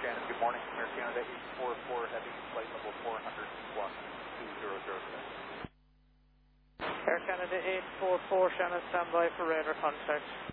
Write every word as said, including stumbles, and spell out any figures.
Shannon, good morning. Air Canada eight four four heavy, flight level four hundred one two zero zero six. Air Canada eight four four, Shannon, standby for radar contact.